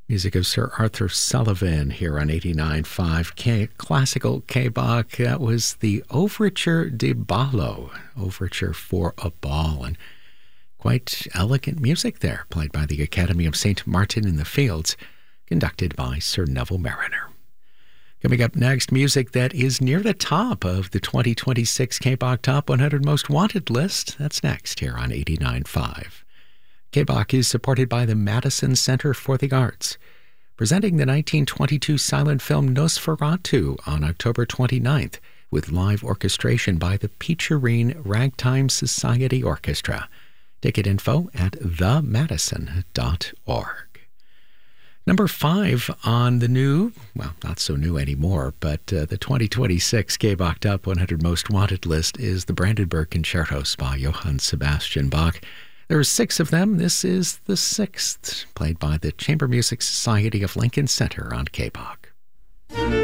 Music of Sir Arthur Sullivan here on 89.5 Classical K-Bach. That was the Overture de Ballo, Overture for a Ball, and quite elegant music there, played by the Academy of St. Martin in the Fields, conducted by Sir Neville Marriner. Coming up next, music that is near the top of the 2026 K-Bach Top 100 Most Wanted list. That's next here on 89.5. K-Bach is supported by the Madison Center for the Arts, presenting the 1922 silent film Nosferatu on October 29th with live orchestration by the Peacherine Ragtime Society Orchestra. Ticket info at themadison.org. Number 5 on the new, well, not so new anymore, but the 2026 K-Bach Top 100 Most Wanted list is the Brandenburg Concertos by Johann Sebastian Bach. There are 6 of them. This is the 6th, played by the Chamber Music Society of Lincoln Center on K-Bach.